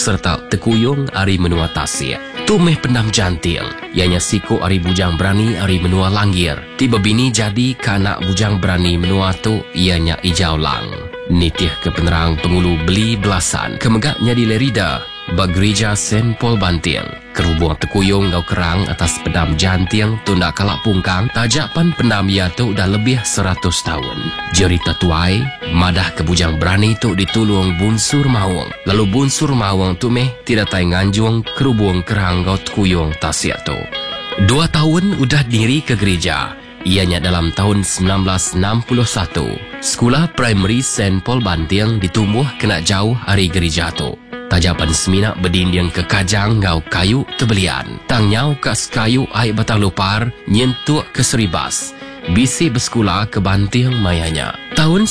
serta tekuyung ari menua tasik. Tu meh pendam jantil, ianya siku ari bujang berani ari menua langgir. Tiba bini jadi kanak bujang berani menua tu ianya ijau lang. Nitih ke penerang pengulu beli belasan, kemegaknya di Lerida, bag gereja Saint Paul Bantiang. Kerubung tekuyung ngau kerang atas pendam jantiang tunda kalak pungkang, tajapan pendam ia tu dah lebih 100 tahun. Jerita tuai, madah ke bujang berani tu ditulung bunsur mawang. Lalu bunsur mawang tu meh tidak tay nganjung kerubung kerang ngau tekuyung tasik tu. 2 tahun udah diri ke gereja. Ianya dalam tahun 1961, sekolah primary Saint Paul Bantiang ditumbuh kena jauh hari gereja tu. Tajapan semina berdinding ke kajang ngau kayu tebelian. Tang nyau kas kayu air batang lupar, nyentuk ke seribas. Bisi bersekolah ke Bantiang mayanya. Tahun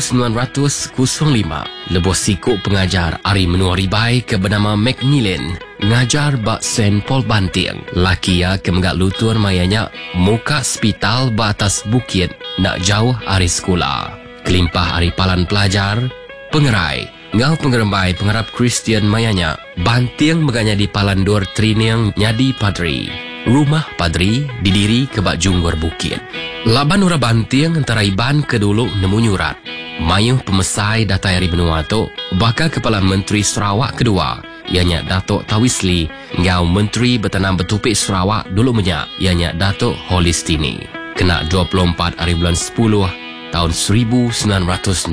1905, lebuh sikuk pengajar ari menua ribai ke bernama Macmillan ngajar bak Saint Paul Bantiang. Laki ya ke menggak lutur mayanya muka hospital batas bukit nak jauh ari sekolah. Kelimpah ari palan pelajar, pengerai, ngau pengerembai pengharap Kristian mayanya. Bantiang meganya di palandor triniang nyadi padri. Rumah padri didiri ke bak junggur bukit. Laban ura Bantiang antara iban ke dulu nemu nyurat. Mayuh pemesai datai ari benua tu, bakal Kepala Menteri Sarawak kedua, ianya Datuk Tawisli, ngau Menteri Bertanam Betupik Sarawak dulu menyak, ianya Datuk Holistini. Kena 24 hari bulan 10 tahun 1967.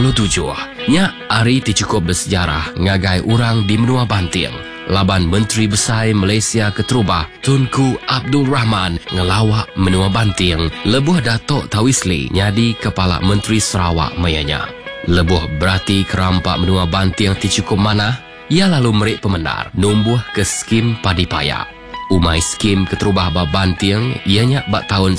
Nyak hari ti cukup bersejarah ngagai orang di menua Bantiang. Laban Menteri Besar Malaysia Keterubah Tunku Abdul Rahman ngelawak menua Bantiang, lebuh Datuk Tawisli nyadi Kepala Menteri Sarawak mayanya. Lebuh berarti kerampak menua Bantiang ti cukup mana, ia lalu merik pemendar numbuh ke skim padi payak. Umai skim Keterubah bab Bantiang ianya bak tahun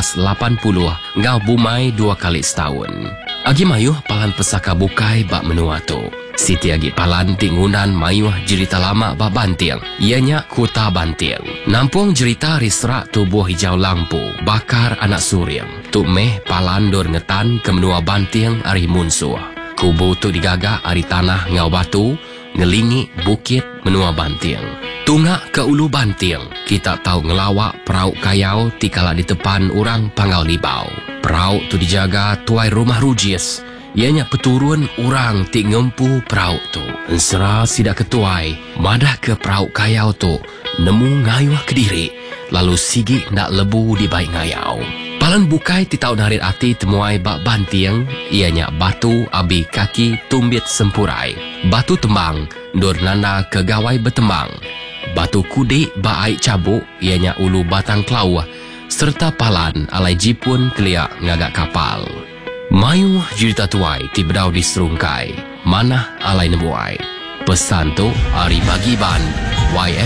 1980 ngau bumai 2 kali setahun. Agi mayuh palan pesaka bukai bak menua tu. Siti agi palan tingunan mayuh jerita lama bak Bantiang, ianya Kota Bantiang. Nampung jerita risrak tubuh hijau lampu, bakar anak suryang. Tu meh palan dor ngetan ke menua Bantiang ari munsuh. Kubu tu digagak ari tanah ngau batu, ngelingi bukit menua Bantiang. Tungak ke ulu Bantiang, kita tahu ngelawak perauk kayau tikala di depan orang Pangau Libau. Perauk tu dijaga tuai rumah rujis. Ianya peturun orang ti ngempu perauk tu. Ensera sidak ketuai, madah ke perauk kayau tu, nemu ngayuh ke diri, lalu sigi nak lebu di baik ngayau. Palan bukai ti tau narit ati temuai bak Bantiang, ianya batu abi kaki tumbit sempurai. Batu tembang, dor nanda ke gawai betembang. Batu kudik ba aik cabuk, ianya ulu batang kelau, serta palan alai jipun keliak ngagak kapal. Mayu cerita tuai ti bedau di serungkai, manah alai nebuai. Pesan tu hari bagi ban YS